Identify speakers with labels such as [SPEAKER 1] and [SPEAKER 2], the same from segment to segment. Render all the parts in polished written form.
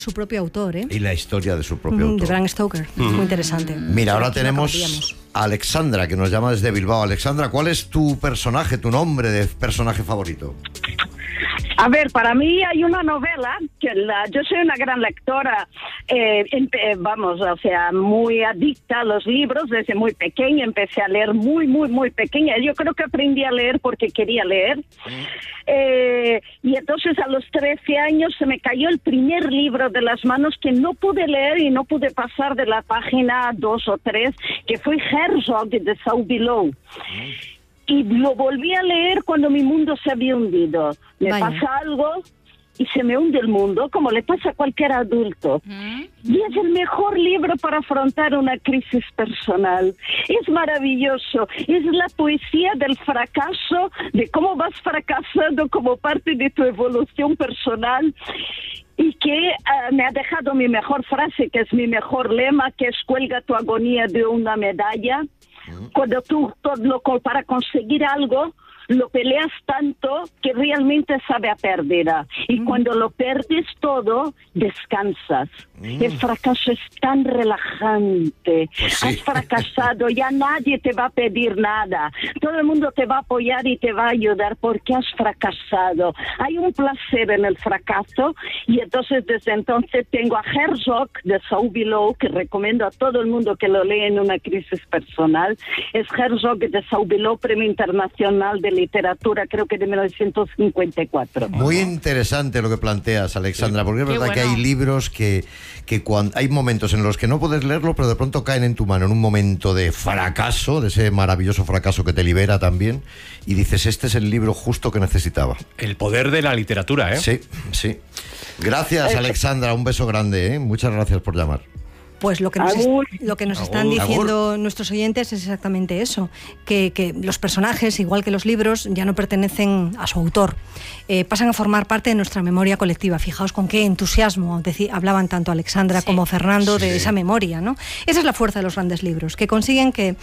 [SPEAKER 1] Su propio autor, ¿eh?
[SPEAKER 2] Y la historia de su propio autor.
[SPEAKER 1] De Bram Stoker. Muy interesante.
[SPEAKER 2] Mira, ahora tenemos a Alexandra, que nos llama desde Bilbao. Alexandra, ¿cuál es tu personaje, tu nombre de personaje favorito?
[SPEAKER 3] A ver, para mí hay una novela que yo soy una gran lectora, muy adicta a los libros desde muy pequeña. Empecé a leer muy pequeña. Yo creo que aprendí a leer porque quería leer. Y entonces a los 13 años se me cayó el primer libro de las manos que no pude leer y no pude pasar de la página 2 o 3, que fue Herzog de Saul Bellow. Y lo volví a leer cuando mi mundo se había hundido. Me pasa algo y se me hunde el mundo, como le pasa a cualquier adulto. Y es el mejor libro para afrontar una crisis personal. Es maravilloso. Es la poesía del fracaso, de cómo vas fracasando como parte de tu evolución personal. Y que me ha dejado mi mejor frase, que es mi mejor lema, que es: cuelga tu agonía de una medalla. Cuando tú para conseguir algo lo peleas tanto que realmente sabe a pérdida. Y cuando lo perdes todo, descansas. El fracaso es tan relajante.
[SPEAKER 2] Pues sí.
[SPEAKER 3] Has fracasado, ya nadie te va a pedir nada. Todo el mundo te va a apoyar y te va a ayudar porque has fracasado. Hay un placer en el fracaso, y entonces desde entonces tengo a Herzog de Saul Bellow, que recomiendo a todo el mundo que lo lea en una crisis personal. Es Herzog de Saul Bellow, Premio Internacional de Literatura, creo que de 1954.
[SPEAKER 2] Muy interesante lo que planteas, Alexandra, porque es verdad que hay libros que cuando hay momentos en los que no puedes leerlo, pero de pronto caen en tu mano en un momento de fracaso, de ese maravilloso fracaso que te libera también, y dices, este es el libro justo que necesitaba.
[SPEAKER 4] El poder de la literatura, ¿eh?
[SPEAKER 2] Sí, sí. Gracias, Alexandra, un beso grande, ¿eh? Muchas gracias por llamar.
[SPEAKER 1] Pues lo que nos están diciendo nuestros oyentes es exactamente eso, que los personajes, igual que los libros, ya no pertenecen a su autor, pasan a formar parte de nuestra memoria colectiva. Fijaos con qué entusiasmo hablaban tanto Alexandra como Fernando de esa memoria, ¿no? Esa es la fuerza de los grandes libros, que consiguen que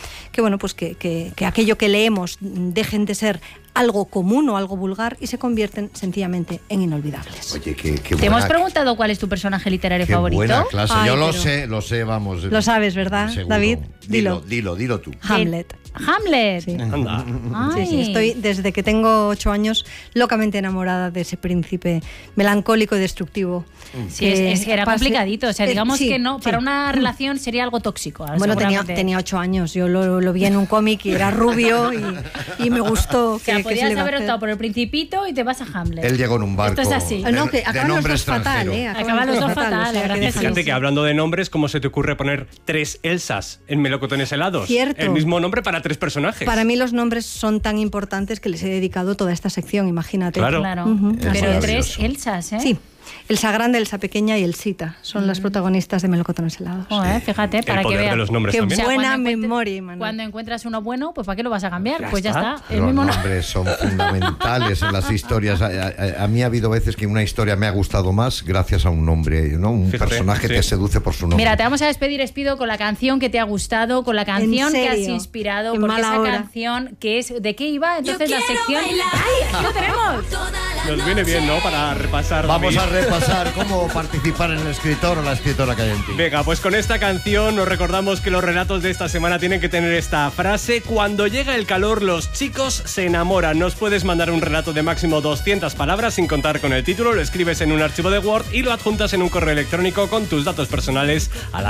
[SPEAKER 1] aquello que leemos dejen de ser algo común o algo vulgar y se convierten sencillamente en inolvidables.
[SPEAKER 2] Oye, qué
[SPEAKER 5] ¿Te hemos preguntado cuál es tu personaje literario favorito?
[SPEAKER 2] Buena clase. Yo lo sé, vamos.
[SPEAKER 1] Lo sabes, ¿verdad,
[SPEAKER 2] seguro.
[SPEAKER 1] David?
[SPEAKER 2] Dilo tú.
[SPEAKER 1] Hamlet.
[SPEAKER 5] Hamlet.
[SPEAKER 1] Sí.
[SPEAKER 4] Anda.
[SPEAKER 1] Sí, estoy desde que tengo 8 años locamente enamorada de ese príncipe melancólico y destructivo.
[SPEAKER 5] Sí, es que era complicadito, o sea, digamos que no, para una relación sería algo tóxico.
[SPEAKER 1] Bueno, tenía 8 años, yo lo vi en un cómic y era rubio y me gustó.
[SPEAKER 5] O sea, podías haber optado por el Principito y te vas a Hamlet.
[SPEAKER 2] Él llegó en un barco.
[SPEAKER 5] Esto es así.
[SPEAKER 1] No, que acaban los dos fatal,
[SPEAKER 5] Acaban los dos fatal, la verdad.
[SPEAKER 4] Y fíjate que hablando de nombres, ¿cómo se te ocurre poner 3 Elsas en Melocotones helados?
[SPEAKER 1] Cierto.
[SPEAKER 4] El mismo nombre para 3 personajes.
[SPEAKER 1] Para mí los nombres son tan importantes que les he dedicado toda esta sección, imagínate.
[SPEAKER 4] Claro.
[SPEAKER 5] Pero 3 Elsas, ¿eh?
[SPEAKER 1] Sí. Elsa Grande, Elsa Pequeña y Elsita son las protagonistas de Melocotones helados.
[SPEAKER 5] Fíjate, para que veas.
[SPEAKER 1] Qué
[SPEAKER 4] también.
[SPEAKER 1] buena memoria, Imanol.
[SPEAKER 5] Cuando encuentras uno bueno, pues ¿para qué lo vas a cambiar?
[SPEAKER 4] Ya
[SPEAKER 5] pues ya está. El
[SPEAKER 2] Los
[SPEAKER 5] mismo
[SPEAKER 2] nombres son fundamentales en las historias. A mí ha habido veces que una historia me ha gustado más gracias a un nombre, ¿no? Un personaje te seduce por su nombre.
[SPEAKER 5] Mira, te vamos a despedir, Espido, con la canción que te ha gustado, con la canción que has inspirado, porque esa canción que es... ¿De qué iba? Entonces la sección... ¡Ay! ¡Aquí lo tenemos!
[SPEAKER 4] Nos viene bien, ¿no? Para repasar.
[SPEAKER 2] Vamos a repasar cómo participar en el escritor o la escritora que hay en ti.
[SPEAKER 4] Venga, pues con esta canción nos recordamos que los relatos de esta semana tienen que tener esta frase: cuando llega el calor, los chicos se enamoran. Nos puedes mandar un relato de máximo 200 palabras sin contar con el título, lo escribes en un archivo de Word y lo adjuntas en un correo electrónico con tus datos personales a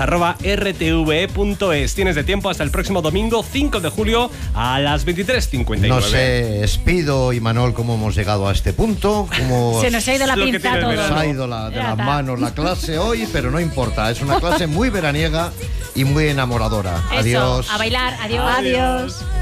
[SPEAKER 4] lastardes@rtve.es. Tienes de tiempo hasta el próximo domingo 5 de julio a las 23:59.
[SPEAKER 2] No sé, Espido y Manol, cómo hemos llegado a este punto.
[SPEAKER 5] Se nos ha ido la pinza todo.
[SPEAKER 2] Se ha ido de las manos la clase hoy, pero no importa. Es una clase muy veraniega y muy enamoradora.
[SPEAKER 5] Eso,
[SPEAKER 2] Adiós.
[SPEAKER 5] A bailar. Adiós.
[SPEAKER 1] Adiós.